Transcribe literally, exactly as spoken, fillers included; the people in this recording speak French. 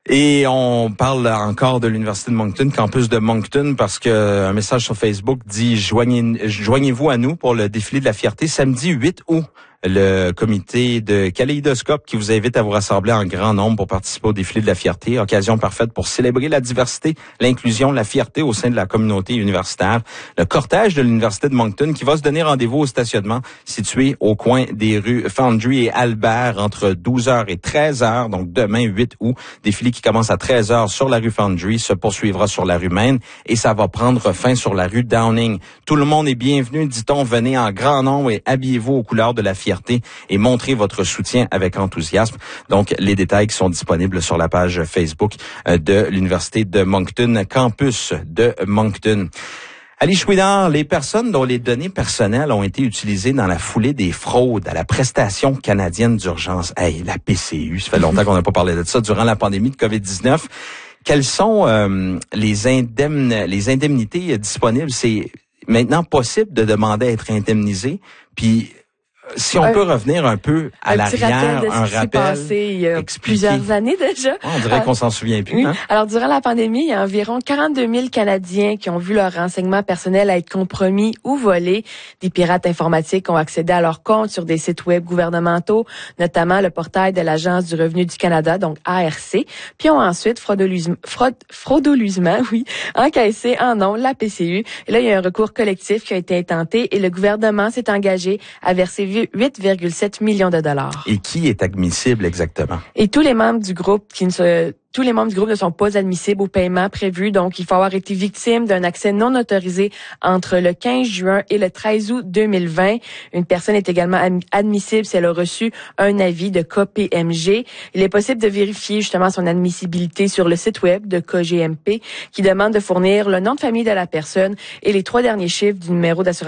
Et on parle encore de l'Université de Moncton, campus de Moncton, parce que un message sur Facebook dit joignez, joignez-vous à nous pour le défilé de la fierté samedi huit août. Le comité de Kaléidoscope qui vous invite à vous rassembler en grand nombre pour participer au défilé de la fierté. Occasion parfaite pour célébrer la diversité, l'inclusion, la fierté au sein de la communauté universitaire. Le cortège de l'Université de Moncton qui va se donner rendez-vous au stationnement situé au coin des rues Foundry et Albert entre douze heures et treize heures. Donc demain, huit août, défilé qui commence à treize heures sur la rue Foundry, se poursuivra sur la rue Maine et ça va prendre fin sur la rue Downing. Tout le monde est bienvenu, dit-on. Venez en grand nombre et habillez-vous aux couleurs de la fierté et montrez votre soutien avec enthousiasme. Donc, les détails qui sont disponibles sur la page Facebook de l'Université de Moncton, campus de Moncton. Ali Chouinard, les personnes dont les données personnelles ont été utilisées dans la foulée des fraudes à la prestation canadienne d'urgence. Hey, la P C U, ça fait longtemps qu'on n'a pas parlé de ça, durant la pandémie de covid dix-neuf. Quelles sont euh, les, indemn- les indemnités disponibles? C'est maintenant possible de demander à être indemnisé, puis si on un, peut revenir un peu à l'arrière, un rappel, passé il y a expliquer. plusieurs années déjà. On dirait euh, qu'on s'en souvient plus. Oui. Hein? Alors, durant la pandémie, il y a environ quarante-deux mille Canadiens qui ont vu leurs renseignements personnels être compromis ou volés. Des pirates informatiques ont accédé à leurs comptes sur des sites web gouvernementaux, notamment le portail de l'Agence du revenu du Canada, donc A R C, puis ont ensuite frauduleusement, fraud, frauduleusement, oui, encaissé en nom la P C U. Et là, il y a un recours collectif qui a été intenté et le gouvernement s'est engagé à verser huit virgule sept millions de dollars. Et qui est admissible exactement? Et tous les membres du groupe qui ne se Tous les membres du groupe ne sont pas admissibles au paiement prévu, donc il faut avoir été victime d'un accès non autorisé entre le quinze juin et le treize août deux mille vingt. Une personne est également admissible si elle a reçu un avis de K P M G. Il est possible de vérifier justement son admissibilité sur le site web de K G M P qui demande de fournir le nom de famille de la personne et les trois derniers chiffres du numéro d'assurance